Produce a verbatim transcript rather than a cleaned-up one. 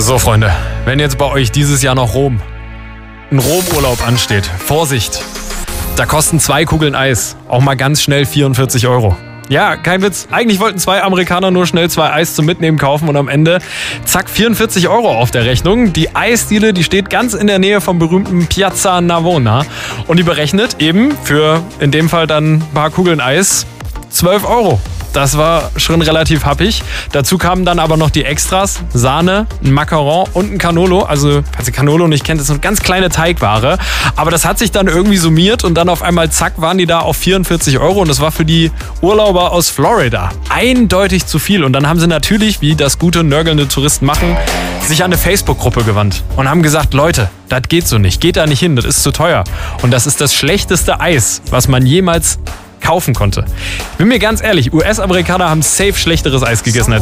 So, Freunde, wenn jetzt bei euch dieses Jahr noch Rom, ein Rom-Urlaub ansteht, Vorsicht, da kosten zwei Kugeln Eis auch mal ganz schnell vierundvierzig Euro. Ja, kein Witz. Eigentlich wollten zwei Amerikaner nur schnell zwei Eis zum Mitnehmen kaufen und am Ende, zack, vierundvierzig Euro auf der Rechnung. Die Eisdiele, die steht ganz in der Nähe vom berühmten Piazza Navona und die berechnet eben für, in dem Fall dann ein paar Kugeln Eis, zwölf Euro. Das war schon relativ happig. Dazu kamen dann aber noch die Extras, Sahne, ein Macaron und ein Canolo. Also, falls ihr Canolo nicht kennt, ist eine ganz kleine Teigware. Aber das hat sich dann irgendwie summiert und dann auf einmal, zack, waren die da auf vierundvierzig Euro. Und das war für die Urlauber aus Florida eindeutig zu viel. Und dann haben sie natürlich, wie das gute, nörgelnde Touristen machen, sich an eine Facebook-Gruppe gewandt und haben gesagt, Leute, das geht so nicht. Geht da nicht hin, das ist zu teuer. Und das ist das schlechteste Eis, was man jemals kaufen konnte. Ich bin mir ganz ehrlich, U S-Amerikaner haben safe schlechteres Eis gegessen als